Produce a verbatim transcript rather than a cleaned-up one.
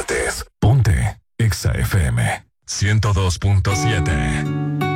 partes. Ponte Exa F M ciento dos punto siete.